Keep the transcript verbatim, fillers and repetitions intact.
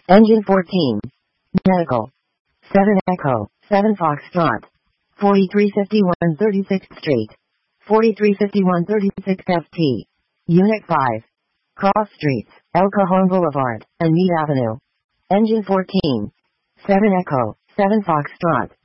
Engine fourteen. Medical. seven Echo, seven Foxtrot. forty-three fifty-one thirty-sixth Street. forty-three fifty-one thirty-sixth F T. Unit five. Cross Streets, El Cajon Boulevard, and Meade Avenue. Engine fourteen. seven Echo, seven Foxtrot.